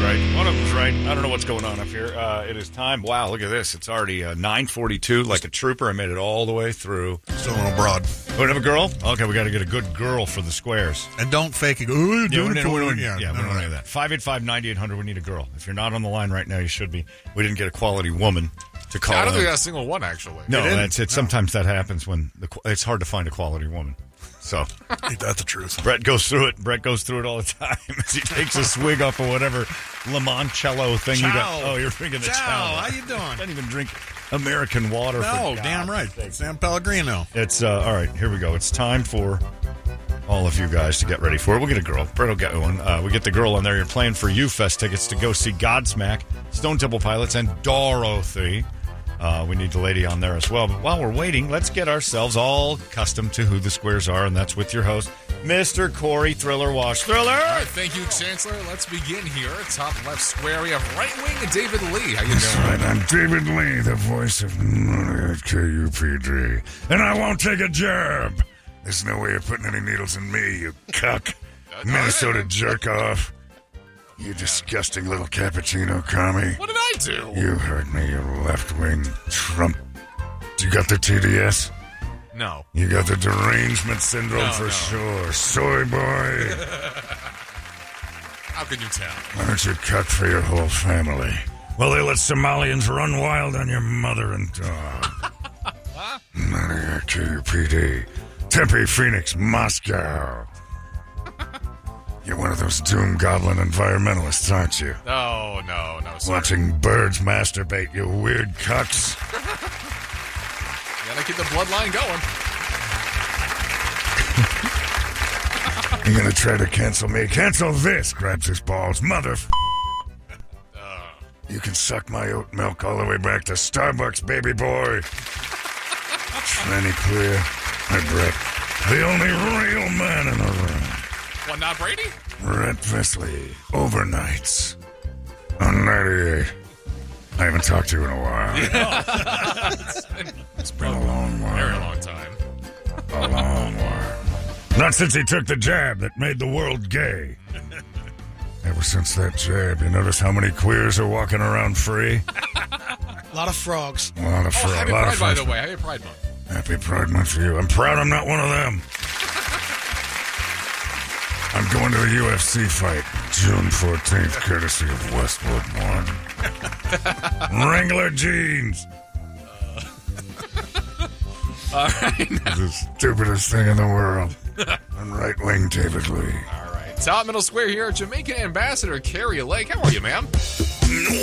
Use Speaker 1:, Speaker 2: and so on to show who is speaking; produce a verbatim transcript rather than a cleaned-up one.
Speaker 1: right. One of them's right. I don't know what's going on up here. Uh, it is time. Wow, look at this. It's already uh, nine forty-two. Like a trooper, I made it all the way through.
Speaker 2: Still a little broad.
Speaker 1: Oh, we have a girl? Okay, we got to get a good girl for the squares.
Speaker 2: And don't fake it. Ooh,
Speaker 1: Yeah,
Speaker 2: do
Speaker 1: we
Speaker 2: it
Speaker 1: don't,
Speaker 2: for
Speaker 1: we
Speaker 2: it.
Speaker 1: don't,
Speaker 2: Yeah,
Speaker 1: yeah, we
Speaker 2: no,
Speaker 1: don't
Speaker 2: no,
Speaker 1: have that. five eight five, nine eight hundred, we need a girl. If you're not on the line right now, you should be. We didn't get a quality woman to call
Speaker 3: I don't
Speaker 1: in.
Speaker 3: think we got a single one, actually.
Speaker 1: No, that's it. Sometimes that happens when the, it's hard to find a quality woman. So
Speaker 2: Ain't that the truth?
Speaker 1: Brett goes through it. Brett goes through it all the time as he takes a swig off of whatever limoncello thing you got.
Speaker 2: Chow.
Speaker 1: Oh, you're drinking the
Speaker 2: Chow.
Speaker 1: chow.
Speaker 2: How you doing?
Speaker 1: I don't even drink American water.
Speaker 2: No,
Speaker 1: for
Speaker 2: damn
Speaker 1: God's
Speaker 2: right.
Speaker 1: sake.
Speaker 2: San Pellegrino.
Speaker 1: It's uh, all right. Here we go. It's time for all of you guys to get ready for it. We'll get a girl. Brett will get one. Uh, we get the girl on there. You're playing for U-Fest tickets to go see Godsmack, Stone Temple Pilots, and Dorothy. Uh, we need the lady on there as well. But while we're waiting, let's get ourselves all accustomed to who the squares are, and that's with your host, Mister Corey Thriller Wash. Thriller!
Speaker 3: All right, thank you, Chancellor. Let's begin here. Top left square, we have right wing David Lee. How you doing?
Speaker 4: Right, I'm David Lee, the voice of K U P D. And I won't take a jab. There's no way of putting any needles in me, you cuck. Minnesota jerk-off. You disgusting little cappuccino commie.
Speaker 3: What did I do?
Speaker 4: You heard me, you left-wing Trump. You got the T D S?
Speaker 3: No.
Speaker 4: You got the derangement syndrome
Speaker 3: No,
Speaker 4: for
Speaker 3: no.
Speaker 4: sure. Soy boy.
Speaker 3: How can you tell?
Speaker 4: Why don't you cut for your whole family? Well, they let Somalians run wild on your mother and dog. None of your K U P D. Tempe, Phoenix, Moscow. You're one of those doom goblin environmentalists, aren't you?
Speaker 3: No, no, no, sir.
Speaker 4: Watching birds masturbate, you weird cucks.
Speaker 3: Gotta keep the bloodline going.
Speaker 4: You're gonna try to cancel me. Cancel this, grabs his balls. Mother f- You can suck my oat milk all the way back to Starbucks, baby boy. Tranny clear. My Brett. The only real man in the room.
Speaker 3: What, not Brady?
Speaker 4: Brett Vesley. Overnights. On ninety-eight. I haven't talked to you in a while. It's been a long while.
Speaker 3: Very long time.
Speaker 4: A long while. Not since he took the jab that made the world gay. Ever since that jab, you notice how many queers are walking around free?
Speaker 5: A lot of frogs.
Speaker 4: A lot of
Speaker 3: Oh,
Speaker 4: fr-
Speaker 3: happy
Speaker 4: a lot
Speaker 3: Pride,
Speaker 4: of
Speaker 3: by
Speaker 4: frogs.
Speaker 3: the way. Happy Pride Month.
Speaker 4: Happy Pride Month for you. I'm proud I'm not one of them. I'm going to a U F C fight June fourteenth, courtesy of Westwood One. Wrangler jeans.
Speaker 3: All right.
Speaker 4: It's the stupidest thing in the world. I'm right wing David Lee.
Speaker 3: All right. Top middle square here, Jamaican Ambassador Carrie Lake. How are you, ma'am?